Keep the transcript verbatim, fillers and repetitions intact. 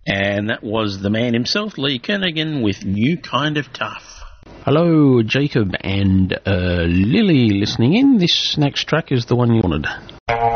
And that was the man himself, Lee Kernaghan, with New Kind of Tough. Hello, Jacob and uh, Lily listening in. This next track is the one you wanted.